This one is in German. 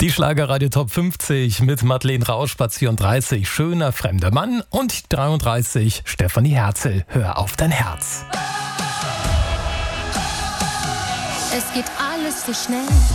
Die Schlagerradio Top 50 mit Madeleine Rausch, Platz 34, Schöner fremder Mann, und 33, Stefanie Herzl, Hör auf dein Herz. Es geht alles so schnell.